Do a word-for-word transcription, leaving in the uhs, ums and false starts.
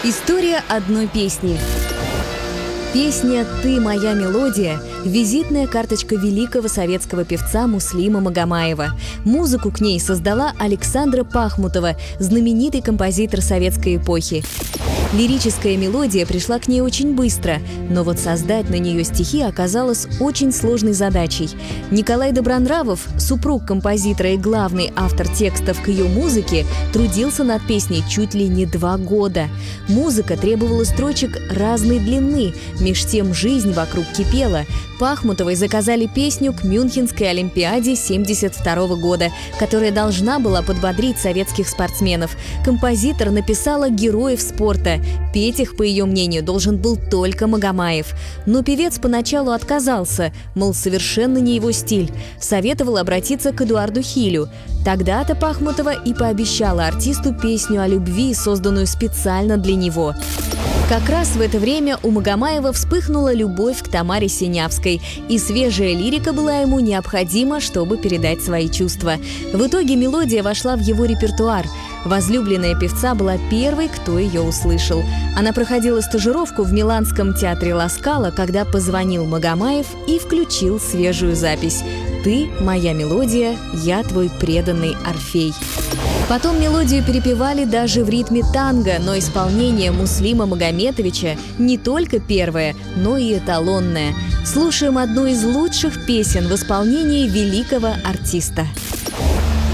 История одной песни. Песня «Ты моя мелодия» – визитная карточка великого советского певца Муслима Магомаева. Музыку к ней создала Александра Пахмутова, знаменитый композитор советской эпохи. Лирическая мелодия пришла к ней очень быстро, но вот создать на нее стихи оказалось очень сложной задачей. Николай Добронравов, супруг композитора и главный автор текстов к ее музыке, трудился над песней чуть ли не два года. Музыка требовала строчек разной длины, меж тем жизнь вокруг кипела. Пахмутовой заказали песню к Мюнхенской олимпиаде семьдесят второго года, которая должна была подбодрить советских спортсменов. Композитор написала героев спорта. Петь их, по ее мнению, должен был только Магомаев. Но певец поначалу отказался, мол, совершенно не его стиль. Советовал обратиться к Эдуарду Хилю. Тогда-то Пахмутова и пообещала артисту песню о любви, созданную специально для него. Как раз в это время у Магомаева вспыхнула любовь к Тамаре Синявской, и свежая лирика была ему необходима, чтобы передать свои чувства. В итоге мелодия вошла в его репертуар. Возлюбленная певца была первой, кто ее услышал. Она проходила стажировку в Миланском театре Ла Скала, когда позвонил Магомаев и включил свежую запись «Ты моя мелодия, я твой преданный Орфей». Потом мелодию перепевали даже в ритме танго, но исполнение Муслима Магометовича не только первое, но и эталонное. Слушаем одну из лучших песен в исполнении великого артиста.